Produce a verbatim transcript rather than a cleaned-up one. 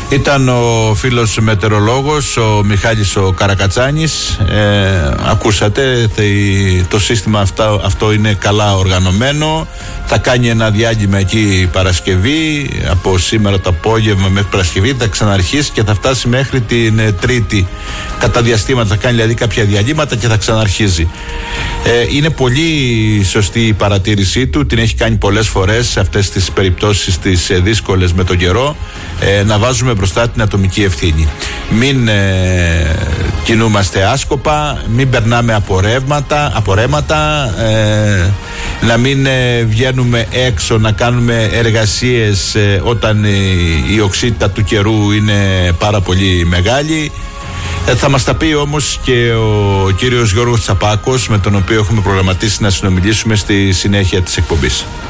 Ήταν ο φίλος μετεωρολόγος, ο Μιχάλης ο Καρακατσάνης. ε, Ακούσατε, το σύστημα αυτό, αυτό είναι καλά οργανωμένο. Θα κάνει ένα διάλειμμα εκεί Παρασκευή, από σήμερα το απόγευμα μέχρι Παρασκευή. Θα ξαναρχίσει και θα φτάσει μέχρι την ε, Τρίτη. Κατά διαστήματα θα κάνει δηλαδή κάποια διαλύματα και θα ξαναρχίζει. ε, Είναι πολύ σωστή η παρατήρησή του. Την έχει κάνει πολλές φορές σε αυτές τις περιπτώσεις τις ε, δύσκολες με τον καιρό. ε, Να βάζουμε μπροστά την ατομική ευθύνη. Μην ε, κινούμαστε άσκοπα, μην περνάμε απορρέματα, απορρέματα ε, να μην ε, βγαίνουμε έξω να κάνουμε εργασίες ε, όταν ε, η οξύτητα του καιρού είναι πάρα πολύ μεγάλη. Ε, θα μας τα πει όμως και ο κύριος Γιώργος Τσαπάκος, με τον οποίο έχουμε προγραμματίσει να συνομιλήσουμε στη συνέχεια της εκπομπής.